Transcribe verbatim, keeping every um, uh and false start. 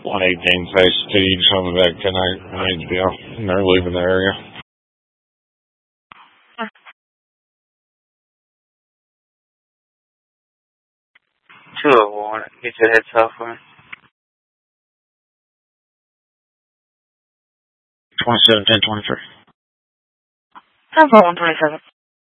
one eighteen face speed, coming back tonight. I need to be off, and they're leaving the area. two oh one, get your head south for me. twenty-seven ten twenty-three. ten four one twenty-seven.